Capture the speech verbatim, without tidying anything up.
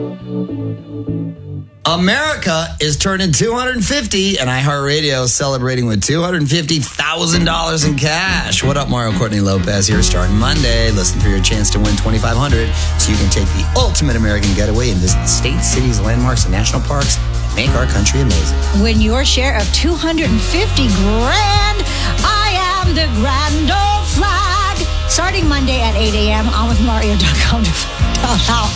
America is turning two hundred fifty, and iHeartRadio is celebrating with two hundred fifty thousand dollars in cash. What up, Mario Courtney Lopez here, starting Monday. Listen for your chance to win twenty-five hundred dollars so you can take the ultimate American getaway and visit the states, cities, landmarks, and national parks and make our country amazing. Win your share of two hundred fifty grand. I am the Grand Old Flag. Starting Monday at eight a.m. on with Mario dot com to find out how